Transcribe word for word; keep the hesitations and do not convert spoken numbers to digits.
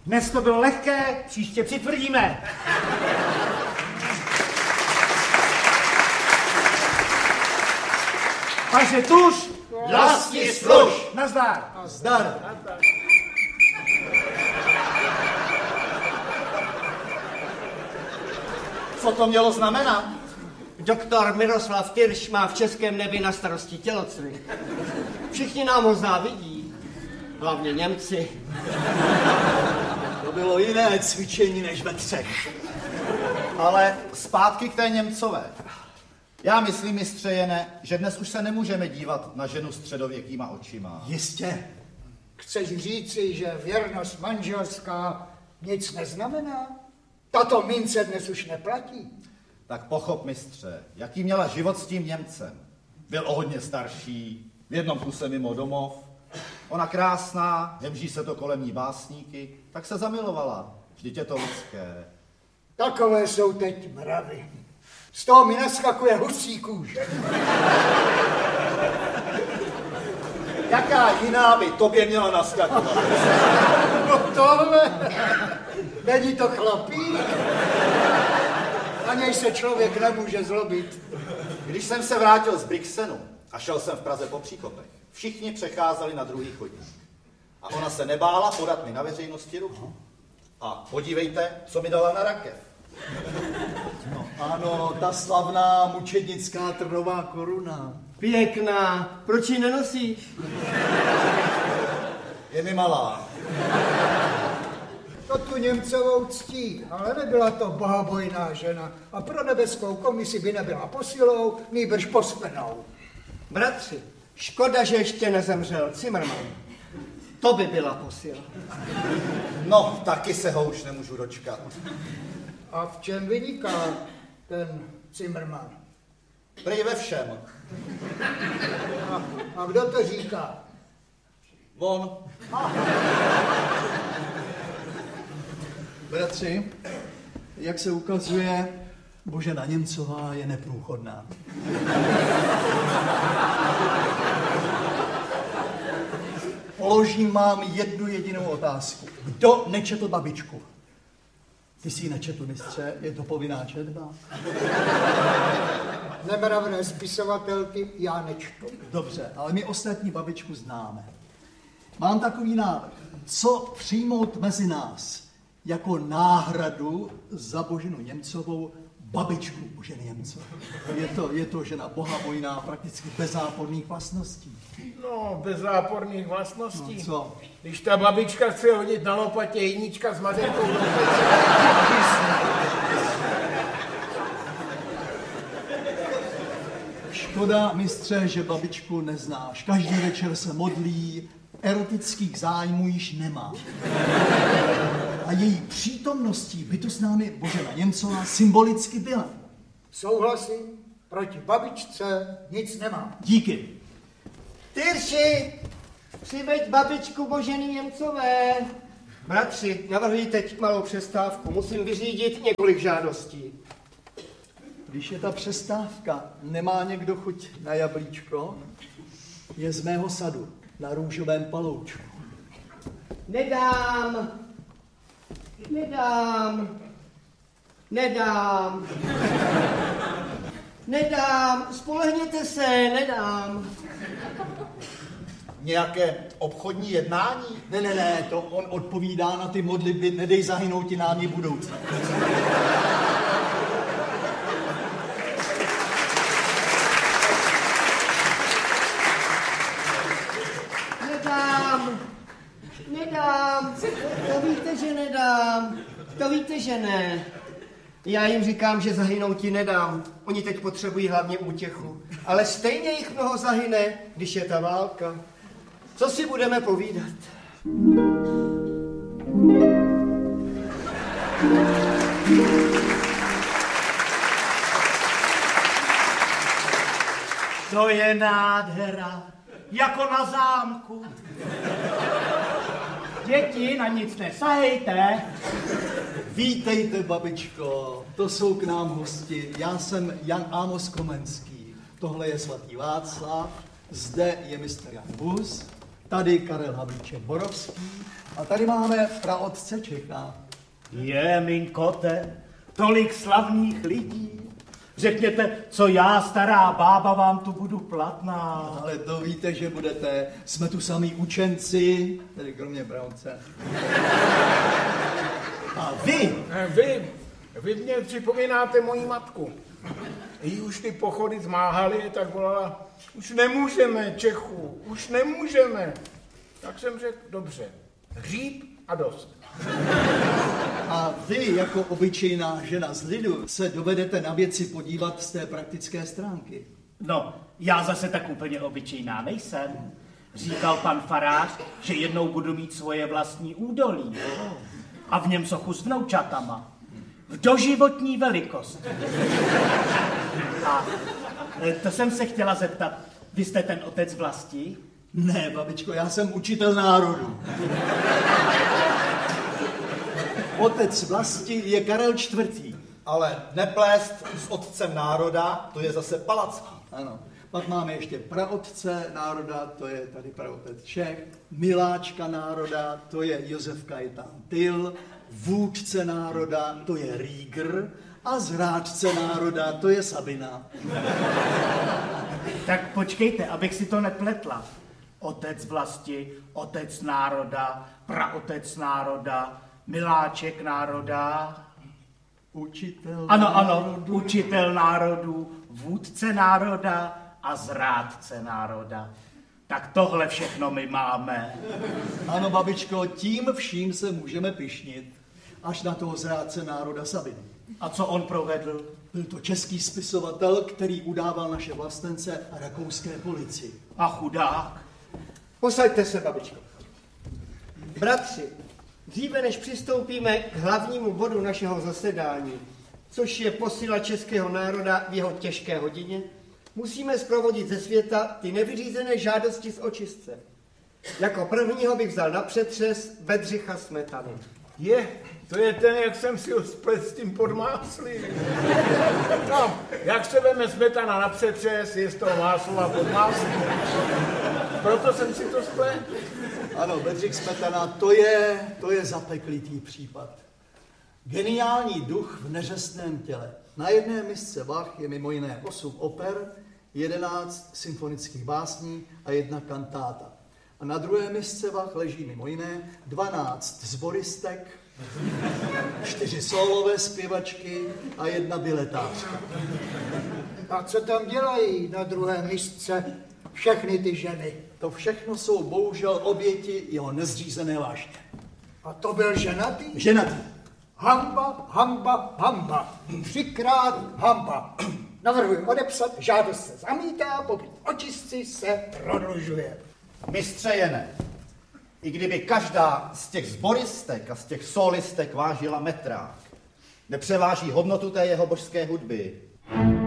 Dnes to bylo lehké, příště přitvrdíme. Paže tuž. Vlasti služ. Nazdar. Nazdar. Co to mělo znamenat? Doktor Miroslav Tyrš má v českém nebi na starosti tělocvik. Všichni nám ho závidí. Hlavně Němci. To bylo jiné cvičení než ve třech. Ale zpátky k té Němcové. Já myslím, mistře Jene, že dnes už se nemůžeme dívat na ženu středověkýma očima. Jistě. Chceš říci, že věrnost manželská nic neznamená? Tato mince dnes už neplatí. Tak pochop, mistře, jaký měla život s tím Němcem. Byl o hodně starší, v jednom kuse mimo domov. Ona krásná, hemží se to kolem ní básníky, tak se zamilovala. Vždyť je to lidské. Takové jsou teď mravy. Z toho mi naskakuje husí kůže. Jaká jiná by tobě měla naskakovat? No tohle, není to chlapík? Na něj se člověk nemůže zlobit. Když jsem se vrátil z Brixenu a šel jsem v Praze po Příkopech, všichni přecházeli na druhý chodník. A ona se nebála podat mi na veřejnosti ruku. A podívejte, co mi dala na rakev. No ano, ta slavná mučednická trnová koruna. Pěkná. Proč ji nenosíš? Je mi malá. To tu Němcovou ctí, ale nebyla to bohabojná žena a pro nebeskou komisi by nebyla posilou, nýbrž pospenou. Bratři, škoda, že ještě nezemřel Zimmermann. To by byla posila. No, taky se ho už nemůžu dočkat. A v čem vyniká ten Zimmermann? Prej ve všem. A, a kdo to říká? On. Bratři, jak se ukazuje, Božena Němcová je neprůchodná. Položím vám jednu jedinou otázku. Kdo nečetl Babičku? Ty jsi ji nečetl, mistře, je to povinná četba. Nemravné spisovatelky já nečtu. Dobře, ale my ostatní Babičku známe. Mám takový návrh. Co přijmout mezi nás jako náhradu za Boženu Němcovou Babičku Boženy Němcové? Je to, je to žena bohabojná, prakticky bez záporných vlastností. No, bez záporných vlastností. No, co? Když ta babička chce hodit na lopatě jednička s madenkou. Škoda, mistře, že Babičku neznáš. Každý večer se modlí, erotických zájmů již nemá. A její přítomností by tu s námi Božena Němcová symbolicky byla. Souhlasím, proti babičce nic nemám. Díky. Tyrši, přiveď babičku Boženy Němcové. Bratři, navrhuji teď malou přestávku. Musím vyřídit několik žádostí. Když je ta přestávka, nemá někdo chuť na jablíčko? Je z mého sadu, na růžovém paloučku. Nedám. Nedám. Nedám. Nedám. Spolehněte se, nedám. Nějaké obchodní jednání? Ne, ne, ne, to on odpovídá na ty modlitby, nedej zahynout ti námi budoucí. Nedám. Nedám. To víte, že nedám. To víte, že ne. Já jim říkám, že zahynout ti nedám. Oni teď potřebují hlavně útěchu. Ale stejně jich mnoho zahyne, když je ta válka. Co si budeme povídat? To je nádhera, jako na zámku. Děti, na nic nesahejte. Vítejte, babičko, to jsou k nám hosti. Já jsem Jan Amos Komenský, tohle je svatý Václav, zde je mistr Jan Bus tady Karel Havlíček Borovský a tady máme praotce Čecha. Je, mým kote, tolik slavných lidí. Řekněte, co já, stará bába, vám tu budu platná. Ale to víte, že budete, jsme tu samý učenci, tedy kromě praotce. A vy? Vy, vy mě připomínáte moji matku. Jí už ty pochody zmáhaly, tak volala, už nemůžeme, Čechu, už nemůžeme. Tak jsem řekl, dobře, hříb a dost. A vy, jako obyčejná žena z lidu, se dovedete na věci podívat z té praktické stránky. No, já zase tak úplně obyčejná nejsem. Říkal pan farář, že jednou budu mít svoje vlastní údolí. A v něm sochu s vnoučatama. V doživotní velikosti. A to jsem se chtěla zeptat, vy jste ten otec vlasti? Ne, babičko, já jsem učitel národu. Otec vlasti je Karel čtvrtý. Ale neplést s otcem národa, to je zase Palacký. Ano. Pak máme ještě praotce národa, to je tady praotec Čech, miláčka národa, to je Josef Kajetán Tyl, vůdce národa, to je Rýgr a zrádce národa, to je Sabina. Tak počkejte, abych si to nepletla. Otec vlasti, otec národa, praotec národa, miláček národa. Učitel Ano, ano, národu. učitel národů, vůdce národa a zrádce národa. Tak tohle všechno my máme. Ano, babičko, tím vším se můžeme pyšnit, až na toho zrádce národa Sabiny. A co on provedl? Byl to český spisovatel, který udával naše vlastence rakouské policii. A chudák. Posaďte se, babičko. Bratři, dříve než přistoupíme k hlavnímu bodu našeho zasedání, což je posila českého národa v jeho těžké hodině, musíme zprovodit ze světa ty nevyřízené žádosti z očistce. Jako prvního bych vzal na přetřes Bedřicha Smetanu. Je, to je ten, jak jsem si ho splet s tím podmáslím. No, jak se veme smetana na přetřes, je z toho máslo a podmáslí. Proto jsem si to splet. Ano, Bedřich Smetana, to je, to je zapeklitý případ. Geniální duch v neřestném těle. Na jedné misce vah je mimo jiné osm oper, jedenáct symfonických básní a jedna kantáta. A na druhé misce vah leží mimo jiné dvanáct sboristek, čtyři solové zpěvačky a jedna biletářka. A co tam dělají na druhé misce všechny ty ženy? To všechno jsou bohužel oběti jeho nezřízené vášně. A to byl ženatý? Ženatý. Hamba, hamba, hamba. Třikrát hamba. Navrhuji odepsat, žádost se zamítá, pokud očistci se prodlužuje. Mistře Jene, i kdyby každá z těch sboristek a z těch solistek vážila metrák, nepřeváží hodnotu té jeho božské hudby.